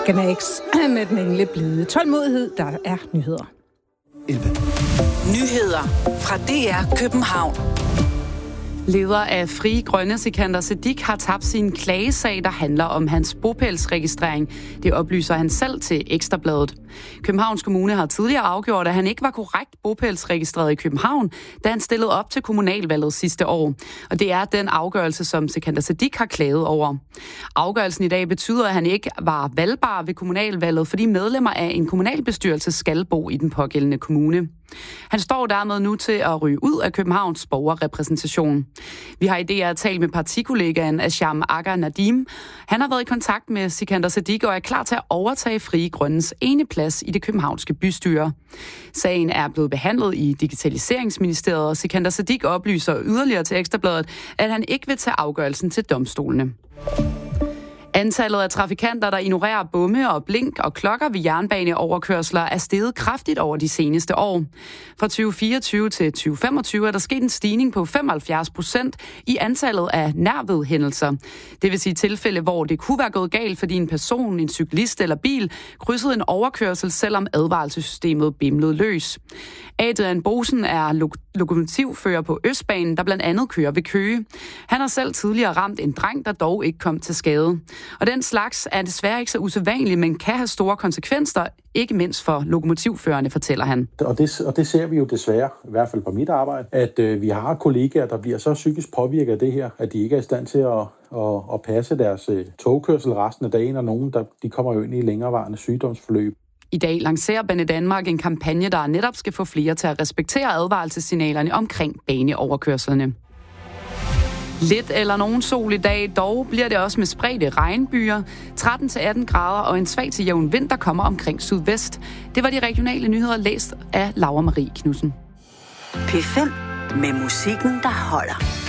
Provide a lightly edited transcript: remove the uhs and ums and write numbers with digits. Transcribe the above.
Gnags med den engle blide tålmodighed. Der er nyheder. 11. Nyheder fra DR København. Leder af Frie Grønne, Sikander Siddique, har tabt sin klagesag, der handler om hans bopælsregistrering. Det oplyser han selv til Ekstra Bladet. Københavns Kommune har tidligere afgjort, at han ikke var korrekt bopælsregistreret i København, da han stillede op til kommunalvalget sidste år. Og det er den afgørelse, som Sikander Siddique har klaget over. Afgørelsen i dag betyder, at han ikke var valgbar ved kommunalvalget, fordi medlemmer af en kommunalbestyrelse skal bo i den pågældende kommune. Han står dermed nu til at ryge ud af Københavns borgerrepræsentation. Vi har i DR talt med partikollegaen Asham Agha Nadim. Han har været i kontakt med Sikander Siddique og er klar til at overtage Frie Grønnes ene plads i det københavnske bystyre. Sagen er blevet behandlet i Digitaliseringsministeriet, og Sikander Siddique oplyser yderligere til Ekstra Bladet, at han ikke vil tage afgørelsen til domstolene. Antallet af trafikanter, der ignorerer bomme og blink og klokker ved jernbaneoverkørsler, er steget kraftigt over de seneste år. Fra 2024 til 2025 er der sket en stigning på 75% i antallet af nærvedhændelser. Det vil sige tilfælde, hvor det kunne være gået galt, fordi en person, en cyklist eller bil krydsede en overkørsel, selvom advarselssystemet bimlede løs. Adrian Bosen er lokomotivfører på Østbanen, der blandt andet kører ved Køge. Han har selv tidligere ramt en dreng, der dog ikke kom til skade. Og den slags er desværre ikke så usædvanligt, men kan have store konsekvenser, ikke mindst for lokomotivførerne, fortæller han. Og det ser vi jo desværre, i hvert fald på mit arbejde, at vi har kollegaer, der bliver så psykisk påvirket af det her, at de ikke er i stand til at passe deres togkørsel resten af dagen, og nogen, de kommer jo ind i længerevarende sygdomsforløb. I dag lancerer Banedanmark en kampagne, der netop skal få flere til at respektere advarselssignalerne omkring baneoverkørslerne. Lidt eller nogen sol i dag, dog bliver det også med spredte regnbyer. 13-18 grader og en svag til jævn vind, der kommer omkring sydvest. Det var de regionale nyheder læst af Laura Marie Knudsen. P5 med musikken, der holder.